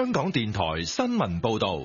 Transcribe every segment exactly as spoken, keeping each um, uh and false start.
香港電台新聞報道。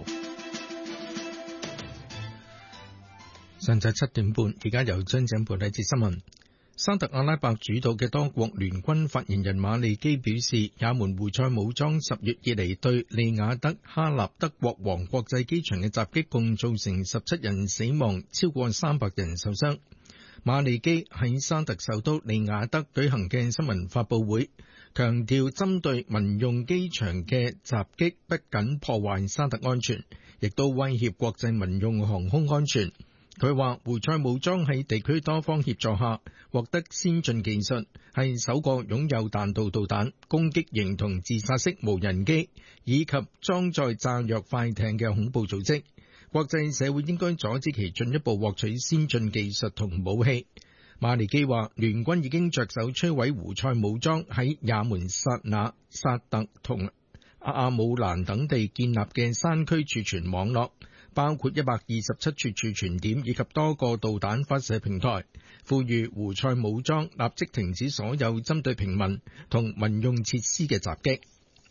上晝七點半，而家由張景報呢節新聞。沙特阿拉伯主導嘅多國聯軍發言人馬利基表示，也門胡塞武裝十月以嚟對利雅德哈納德國王國際機場嘅襲擊，共造成十七人死亡，超過三百人受傷。馬利基喺沙特首都利雅德舉行嘅新聞發佈會，強調針對民用機場嘅襲擊不僅破壞沙特安全，亦都威脅國際民用航空安全。佢話胡塞武裝喺地區多方協助下獲得先進技術，係首個擁有彈道導彈、攻擊型同自殺式無人機以及裝載炸藥快艇嘅恐怖組織。國際社會應該阻止其進一步獲取先進技術同武器。馬利基話，聯軍已經着手摧毀胡塞武裝喺也門薩那、薩特同阿姆蘭等地建立嘅山區儲存網絡，包括一百二十七處儲存點以及多個導彈發射平台，呼籲胡塞武裝立即停止所有針對平民同民用設施嘅襲擊。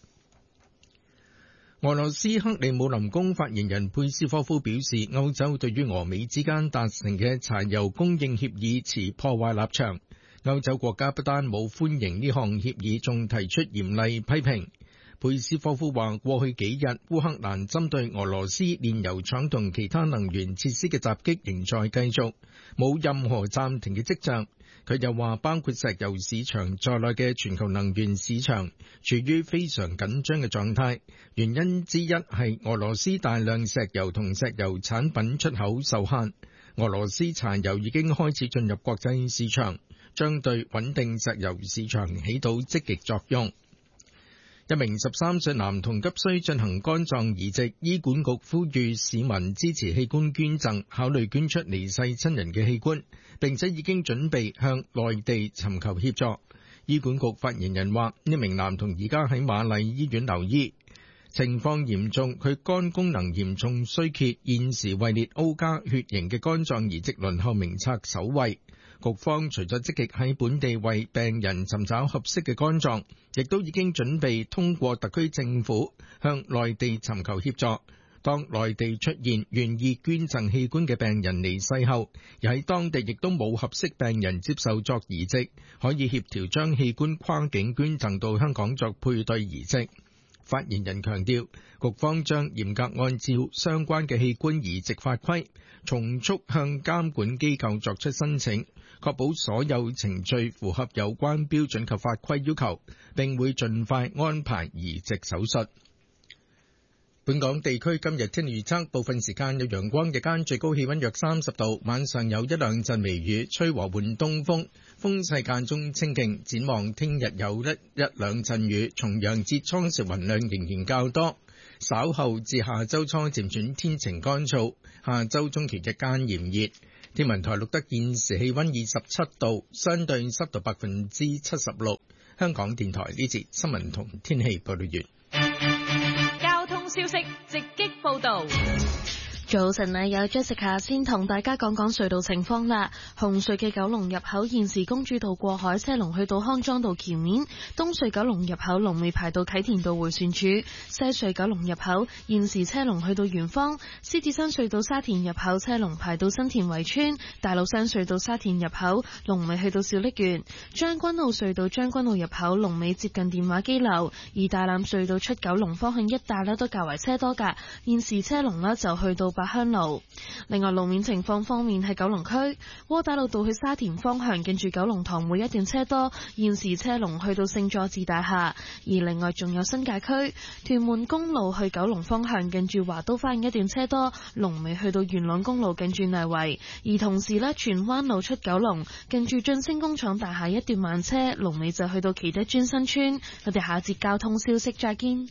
俄羅斯克里姆林宮發言人佩斯科夫表示，歐洲對於俄美之間達成嘅柴油供應協議持破壞立場。歐洲國家不單冇歡迎呢項協議，仲提出嚴厲批評。佩斯科夫話，過去幾日烏克蘭針對俄羅斯煉油廠同其他能源設施嘅襲擊仍在繼續，冇任何暫停嘅跡象。佢又話，包括石油市場在內嘅全球能源市場處於非常緊張嘅狀態，原因之一係俄羅斯大量石油同石油產品出口受限。俄羅斯柴油已經開始進入國際市場，將對穩定石油市場起到積極作用。一名十三歲男童急需進行肝臟移植，醫管局呼籲市民支持器官捐贈，考慮捐出離世親人嘅器官，並且已經準備向內地尋求協助。醫管局發言人話，呢名男童而家喺瑪麗醫院留醫，情況嚴重，佢肝功能嚴重衰竭，現時位列 O 加血型嘅肝臟移植輪候名冊首位。局方除咗積極喺本地為病人尋找合適嘅肝臟，亦都已經準備通過特區政府向內地尋求協助。當內地出現願意捐贈器官嘅病人離世後，而喺當地亦都冇合適病人接受作移植，可以協調將器官跨境捐贈到香港作配對移植。發言人強調，局方將嚴格按照相關嘅器官移植法規，從速向監管機構作出申請，確保所有程序符合有關標準及法規要求，並會盡快安排移植手術。本港地區今日天氣預測，部分時間有陽光，日間最高氣溫約三十度，晚上有一兩陣微雨，吹和緩東風，風勢間中清勁。展望聽日有一一兩陣雨，重陽節初時雲量仍然較多，稍後至下周初漸轉天晴乾燥，下周中期日間炎熱。天文台錄得現時氣溫二十七度，相對濕度百分之七十六。香港電台呢節新聞同天氣報道完。 交通消息直擊報道。 早晨啊，有 Jessica 先同大家講講隧道情況啦。紅隧嘅九龍入口現時公主道過海車龍去到康莊道橋面，東隧九龍入口龍尾排到啟田道迴旋處，西隧九龍入口現時車龍去到圓方，獅子山隧道沙田入口車龍排到新田圍村，大老山隧道沙田入口龍尾去到小瀝源，將軍澳隧道將軍澳入口龍尾接近電話機樓，而大欖隧道出九龍方向一帶咧都較為車多噶，現時車龍咧就去到八鄉路。另外路面情況方面，喺九龍區窩打老道去沙田方向近住九龍塘會一段車多，現時車龍去到聖佐治大廈。而另外仲有新界區屯門公路去九龍方向近住華都花園一段車多，龍尾去到元朗公路近住泥圍。而同時呢，荃灣路出九龍近住晉升工廠大廈一段慢車，龍尾就去到啟德專新村。我哋下一節交通消息再見。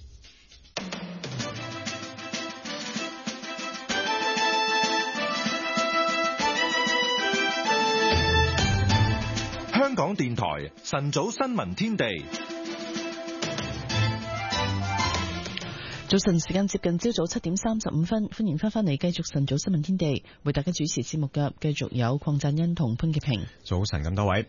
香港電台晨早新聞天地， 早晨時間接近朝早七點三十五分，歡迎翻返嚟繼續晨早新聞天地，為大家主持節目嘅繼續有鄺贊恩同潘潔平。 早晨咁多位。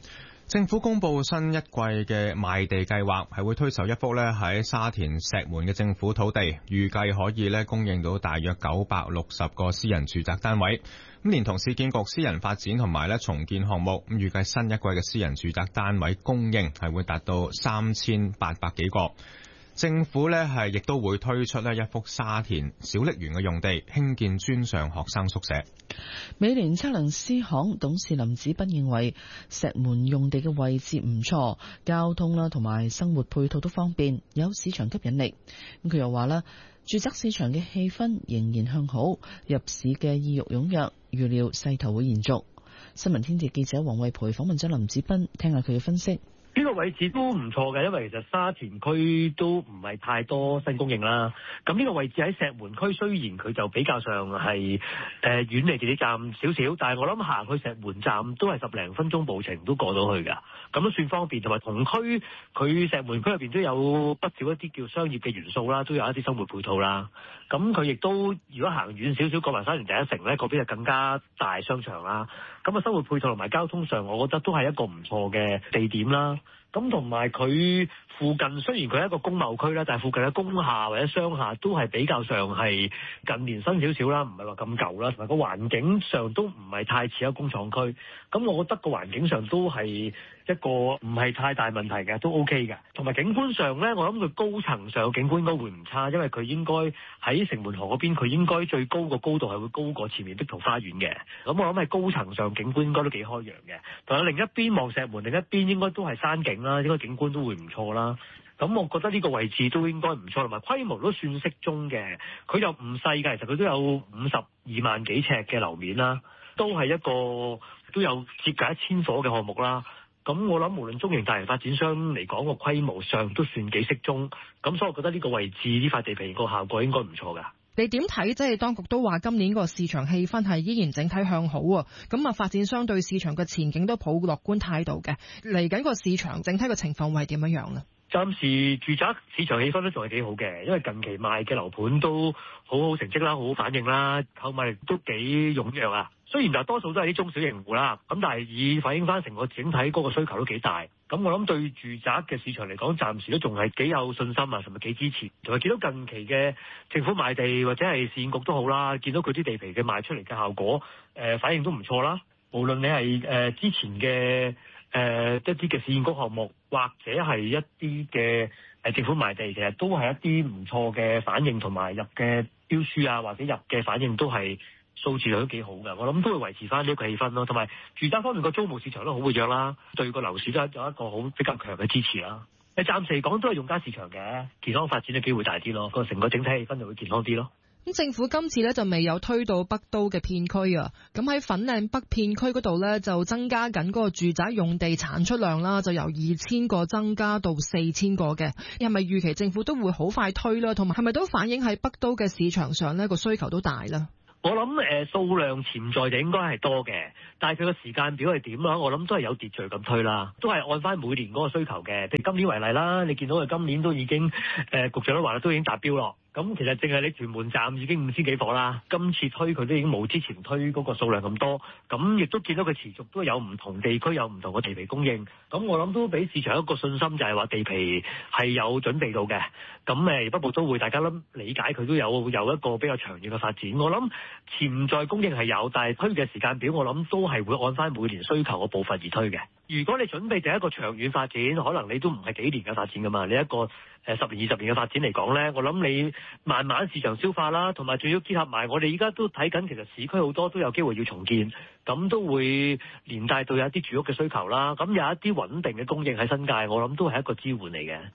政府公布新一季嘅賣地計劃，係會推售一幅咧喺沙田石門嘅政府土地，預計可以咧供應到大約九百六十個私人住宅單位。咁連同市建局私人發展同埋咧重建項目，咁預計新一季嘅私人住宅單位供應係會達到三千八百幾個。政府咧係亦都會推出咧一幅沙田小瀝源嘅用地，興建專上學生宿舍。 美聯測量師行董事林子斌認為，石門用地嘅位置唔錯，交通啦同埋生活配套都方便，有市場吸引力。咁佢又話啦，住宅市場嘅氣氛仍然向好，入市嘅意欲踴躍，預料勢頭會延續。新聞天地記者黃慧培訪問咗林子斌，聽下佢嘅分析。 呢個位置都唔錯嘅，因為其實沙田區都唔係太多新供應啦。咁呢個位置喺石門區，雖然佢就比較上係誒、呃、遠離地鐵站少少，但係我諗行去石門站都係十零分鐘步程都過到去㗎，咁都算方便。同埋同區佢石門區入邊都有不少一啲叫商業嘅元素啦，都有一啲生活配套啦。咁佢亦都如果行遠少少過埋沙田第一城咧，嗰邊就更加大商場啦。咁啊，生活配套同埋交通上，我覺得都係一個唔錯嘅地點啦。咁同埋佢附近雖然佢係一個工貿區啦，但係附近嘅工廈或者商廈都係比較上係近年新少少啦，唔係話咁舊啦，同埋個環境上都唔係太似一個工廠區。咁我覺得個環境上都係一個唔係太大問題嘅，都 OK 嘅。同埋景觀上呢，我諗佢高層上嘅景觀應該會唔差，因為佢應該喺城門河嗰邊，佢應該最高個高度係會高過前面碧桃花園嘅。咁我諗喺高層上景觀應該都幾開揚嘅。同埋另一邊望石門，另一邊應該都係山景啦，應該景觀都會唔錯啦。咁我覺得呢個位置都應該唔錯，同埋規模都算適中嘅。佢又唔細㗎，其實佢都有五十二萬幾尺嘅樓面啦，都係一個都有接近一千伙嘅項目啦。咁我諗無論中型大型發展商嚟講，個規模上都算幾適中。咁所以我覺得呢個位置呢塊地皮個效果應該唔錯㗎。 你點睇？即係當局都話今年個市場氣氛係依然整體向好啊。咁啊，發展商對市場嘅前景都抱樂觀態度嘅。嚟緊個市場整體嘅情況會係點樣樣呢？ 暫時住宅市場氣氛都仲係幾好嘅，因為近期賣嘅樓盤都好好成績啦，好好反應啦，購買力都幾踴躍啊。雖然就多數都係啲中小型戶啦，咁但係以反映翻成個整體嗰個需求都幾大。咁我諗對住宅嘅市場嚟講，暫時都仲係幾有信心啊，同埋幾支持。同埋見到近期嘅政府賣地或者係市建局都好啦，見到佢啲地皮嘅賣出嚟嘅效果，誒、呃、反應都唔錯啦。無論你係誒、呃、之前嘅誒、呃、一啲嘅市建局項目，或者係一啲嘅誒政府賣地，其實都係一啲唔錯嘅反應，同埋入嘅標書啊，或者入嘅反應都係數字都幾好㗎。我諗都會維持翻呢個氣氛咯。同埋住宅方面個租務市場都好活躍啦，對個樓市都有一個好比較強嘅支持啦。誒暫時嚟講都係用家市場嘅，健康發展嘅機會大啲咯，個成個整體氣氛就會健康啲咯。 咁政府今次咧就未有推到北都嘅片區啊，咁喺粉嶺北片區嗰度咧就增加緊嗰個住宅用地產出量啦，就由二千個增加到四千個嘅。係咪預期政府都會好快推啦？同埋係咪都反映喺北都嘅市場上呢個需求都大啦？ 我諗誒數量潛在就應該係多嘅，但係佢個時間表係點啦？我諗都係有秩序咁推啦，都係按翻每年嗰個需求嘅。譬如今年為例啦，你見到佢今年都已經誒、呃、局長都話啦，都已經達標咯。咁其實淨係你屯門站已經五千幾伙啦，今次推佢都已經冇之前推嗰個數量咁多，咁亦都見到佢持續都有唔同地區有唔同嘅地皮供應，咁我諗都俾市場一個信心，就係話地皮係有準備到嘅。咁誒北部都會大家諗理解佢都有有一個比較長遠嘅發展。我諗潛在供應係有，但係推嘅時間表我諗都係會按翻每年需求嘅步伐而推嘅。如果你準備就係一個長遠發展，可能你都唔係幾年嘅發展噶嘛，你一個誒十年二十年嘅發展嚟講咧，我諗你慢慢市場消化啦，同埋仲要結合埋我哋而家都睇緊，其實市區好多都有機會要重建，咁都會連帶到有一啲住屋嘅需求啦。咁有一啲穩定嘅供應喺新界，我諗都係一個支援嚟嘅。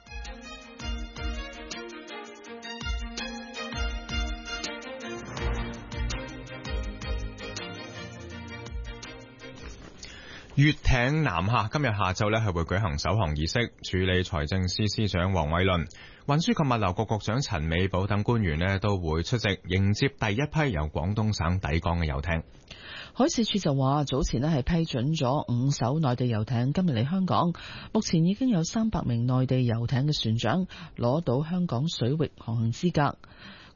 粵艇南下今日下晝呢係會舉行首航儀式，署理財政司司長黃偉綸、運輸及物流局局長陳美寶等官員呢都會出席迎接第一批由廣東省抵港嘅遊艇。 海事處就話，早前呢係批准咗五艘內地遊艇今日嚟香港，目前已經有三百名內地遊艇嘅船長攞到香港水域航行資格。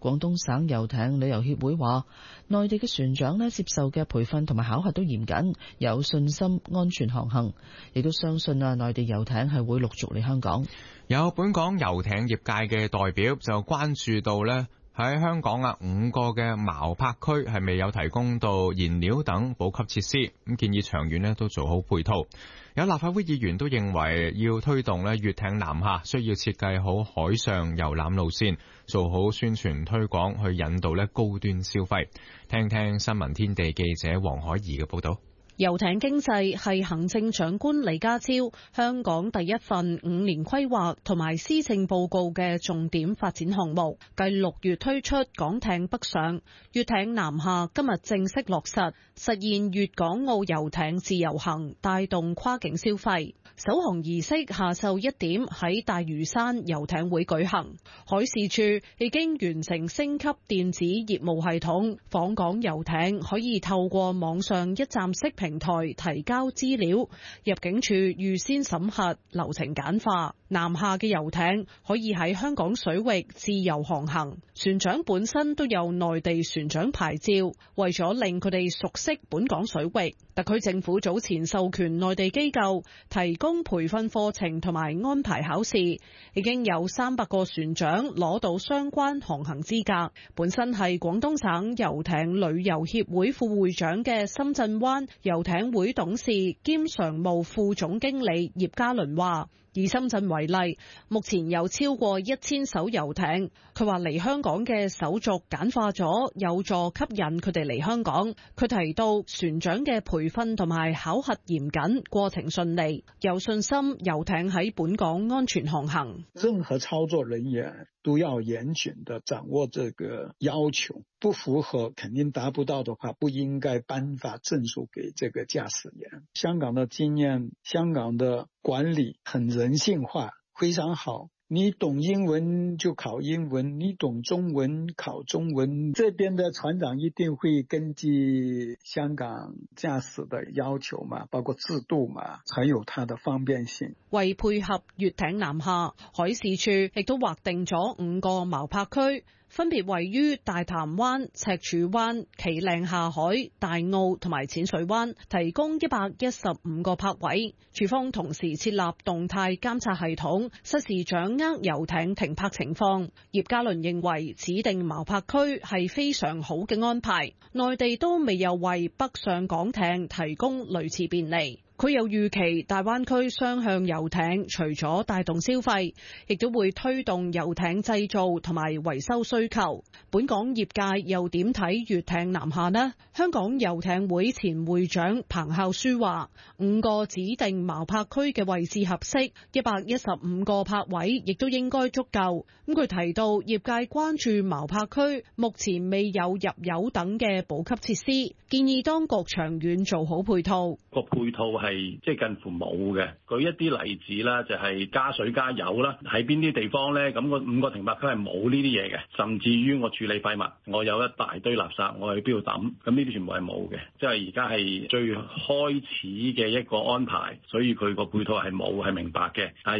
廣東省遊艇旅遊協會話，內地嘅船長咧接受嘅培訓同埋考核都嚴謹，有信心安全航行，亦都相信啊內地遊艇係會陸續嚟香港。 有本港遊艇業界嘅代表就關注到呢，喺香港啊五個嘅錨泊區係未有提供到燃料等補給設施，咁建議長遠呢都做好配套。有立法會議員都認為要推動呢粵艇南下，需要設計好海上遊覽路線，做好宣傳推廣，去引導呢高端消費。聽聽新聞天地記者黃海怡嘅報道。 遊艇經濟係行政長官李家超香港第一份五年規劃同埋施政報告嘅重點發展項目，繼六月推出港艇北上，粵艇南下今日正式落實，實現粵港澳遊艇自由行，帶動跨境消費。首航儀式下晝一點喺大嶼山遊艇會舉行，海事處已經完成升級電子業務系統，訪港遊艇可以透過網上一站式平台提交資料，入境處預先審核，流程簡化。南下嘅遊艇可以喺香港水域自由航行，船長本身都有內地船長牌照，為咗令佢哋熟悉本港水域，特區政府早前授權內地機構提供培訓課程同埋安排考試，已經有三百個船長攞到相關航行資格。本身係廣東省遊艇旅遊協會副會長嘅深圳灣遊艇會董事兼常務副總經理葉嘉倫話，以深圳為例，目前有超過一千艘遊艇。佢話嚟香港嘅手續簡化咗，有助吸引佢哋嚟香港。佢提到船長嘅培訓同埋考核嚴謹，過程順利，有信心遊艇喺本港安全航行。 任何操作人員都要嚴謹地掌握這個要求，不符合肯定達不到的話，不應該頒發證書給這個駕駛員。香港的經驗，香港的管理很人性化，非常好。你懂英文就考英文，你懂中文考中文。這邊的船長一定會根據香港駕駛的要求嘛，包括制度嘛，才有它的方便性。 為配合粵艇南下，海事處亦都劃定咗五個錨泊區，分別位於大潭灣、赤柱灣、企嶺下海、大澳同埋淺水灣，提供一百一十五個泊位。處方同時設立動態監察系統，實時掌握遊艇停泊情況。葉嘉倫認為指定錨泊區係非常好嘅安排，內地都未有為北上港艇提供類似便利。佢又預期大灣區雙向遊艇除咗帶動消費，亦都會推動遊艇製造同埋維修需求。本港業界又點睇粵艇南下呢？香港遊艇會前會長彭孝書話：五個指定錨泊區嘅位置合適，一百一十五個泊位亦都應該足夠。咁佢提到業界關注錨泊區目前未有入油等嘅補給設施，建議當局長遠做好配套。 個配套係即係近乎冇嘅。舉一啲例子啦，就係加水加油啦，喺邊啲地方咧？咁個五個停泊區係冇呢啲嘢嘅，甚至於我處理廢物，我有一大堆垃圾，我去邊度抌？咁呢啲全部係冇嘅。即係而家係最開始嘅一個安排，所以佢個配套係冇，係明白嘅。